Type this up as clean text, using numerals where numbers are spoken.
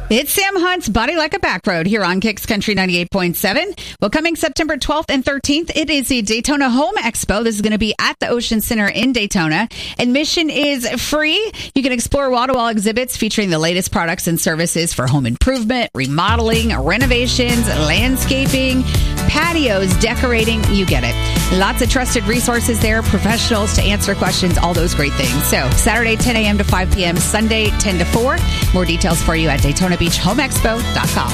It's Sam Hunt's Body Like a Back Road here on Kicks Country 98.7. Well, coming September 12th and 13th, it is the Daytona Home Expo. This is going to be at the Ocean Center in Daytona. Admission is free. You can explore wall-to-wall exhibits featuring the latest products and services for home improvement, remodeling, renovations, landscaping, patios, decorating. You get it. Lots of trusted resources there, professionals to answer questions, all those great things. So Saturday, 10 a.m. to 5 p.m., Sunday, 10 to 4. More details for you at DaytonaBeachHomeExpo.com.